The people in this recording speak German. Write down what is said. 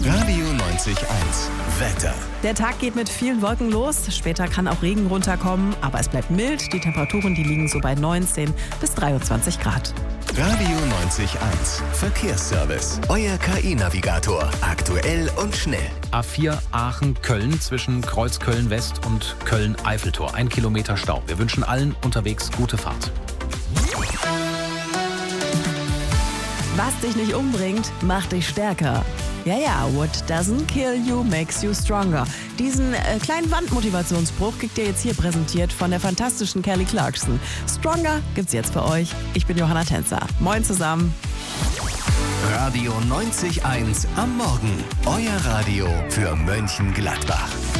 Radio 90.1 Wetter. Der Tag geht mit vielen Wolken los. Später kann auch Regen runterkommen, aber es bleibt mild. Die Temperaturen, die liegen so bei 19 bis 23 Grad. Radio 90.1 Verkehrsservice. Euer KI-Navigator. Aktuell und schnell. A4 Aachen-Köln zwischen Kreuzköln-West und Köln-Eiffeltor. 1 Kilometer Stau. Wir wünschen allen unterwegs gute Fahrt. Was dich nicht umbringt, macht dich stärker. Ja, what doesn't kill you makes you stronger. Diesen kleinen Wandmotivationsspruch kriegt ihr jetzt hier präsentiert von der fantastischen Kelly Clarkson. Stronger gibt's jetzt für euch. Ich bin Johanna Tänzer. Moin zusammen. Radio 90.1 am Morgen. Euer Radio für Mönchengladbach.